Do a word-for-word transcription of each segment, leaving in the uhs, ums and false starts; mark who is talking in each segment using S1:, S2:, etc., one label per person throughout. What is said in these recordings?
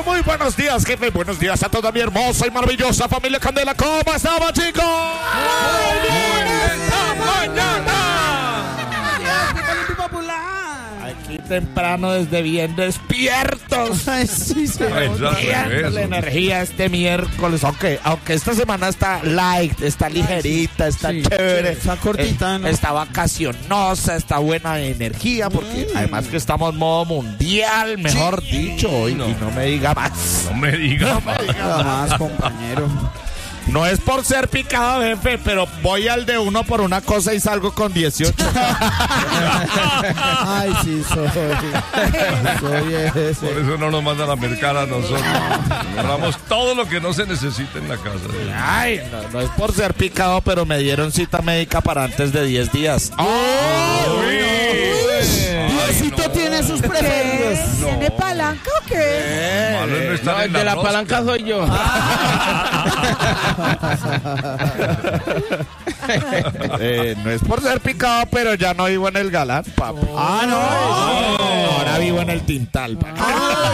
S1: Muy buenos días, jefe. Buenos días a toda mi hermosa y maravillosa familia Candela. ¿Cómo estamos, chicos? ¡Muy bien! ¡Esta mañana! Aquí temprano, desde bien despiertos.
S2: Ay, sí, sí.
S1: La energía este miércoles. Aunque, aunque esta semana está light, está ligerita, está
S2: Sí,
S1: chévere.
S2: está cortita, ¿no?
S1: Eh, está vacacionosa, está buena de energía. Porque
S2: Mm.
S1: además que estamos en modo mundial, mejor dicho. Y no. y no me diga más.
S3: No me digas.
S2: Nada más, compañero.
S1: No es por ser picado, jefe, pero voy al de uno por una cosa y salgo con dieciocho.
S2: Ay, sí, soy. Soy ese.
S3: Por eso no nos mandan a mercar a nosotros. Compramos todo lo que no se necesita en la casa.
S1: Ay, no, no es por ser picado, pero me dieron cita médica para antes de diez días.
S2: Diosito
S3: no.
S2: tiene sus preferidos.
S4: ¿Tiene palanca o qué?
S3: Malo es no estar
S5: No,
S3: en
S5: el de la
S3: rosca.
S5: palanca soy yo.
S1: Eh, no es por ser picado, pero ya no vivo en el Galán, papá.
S2: Ah, no.
S1: Ahora vivo en el Tintal, papá.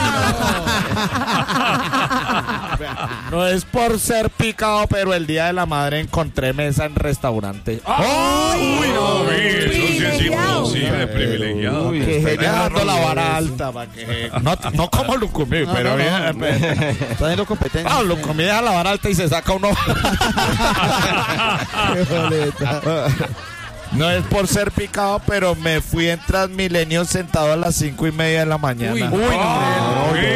S1: No es por ser picado, pero el día de la madre encontré mesa en restaurante.
S3: Uy, no, uy, eso sí es
S4: Privilegiado.
S3: imposible, privilegiado.
S2: Uy,
S1: Que
S2: está
S1: dejando la
S2: bien.
S1: vara alta para que no, no como Lucumí,
S2: No,
S1: pero
S2: no,
S1: bien.
S2: no. Está haciendo competencia.
S1: Ah, Lucumí deja la vara alta y se saca uno.
S2: Qué boleta.
S1: No es por ser picado, pero me fui en Transmilenio sentado a las cinco y media de la mañana.
S2: Uy,
S1: Uy,
S2: no.
S3: Uy.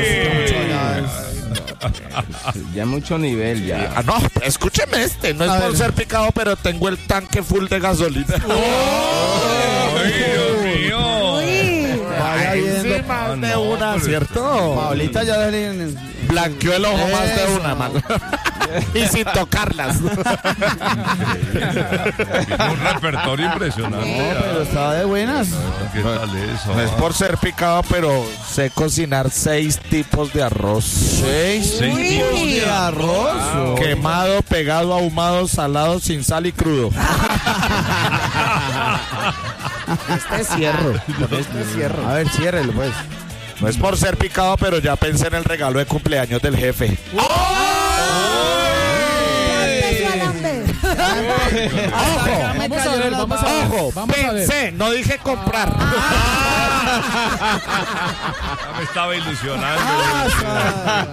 S5: Ya mucho nivel, ya.
S1: Ah, no, pero escúcheme este. No es
S2: A
S1: por
S2: ver.
S1: ser picado, pero tengo el tanque full de gasolina.
S3: Ay, Dios mío.
S4: Uy,
S2: Vaya
S1: Ay,
S2: viendo.
S1: sí, más de
S3: no,
S1: una,
S3: pero-
S1: ¿cierto?
S2: Paulita ya le...
S1: Blanqueó el ojo más de
S2: Eso.
S1: una, man. Y sin tocarlas.
S3: Tiene un repertorio impresionante.
S2: No, pero estaba de buenas.
S3: ¿Qué tal eso?
S1: No es por ser picado, pero sé cocinar seis tipos de arroz.
S2: Seis
S3: Seis
S4: Uy.
S3: tipos
S2: tipos de arroz.
S1: Quemado, pegado, ahumado, salado, sin sal y crudo. Este cierro. Con este cierro.
S2: A ver, ciérrelo, pues.
S1: No es por ser picado, pero ya pensé en el regalo de cumpleaños del jefe.
S4: empezó a lamber.
S1: ¡Ojo!
S2: Vamos a ver, vamos a
S1: ¡Ojo! Pensé, no dije comprar.
S3: Ya me estaba ilusionando.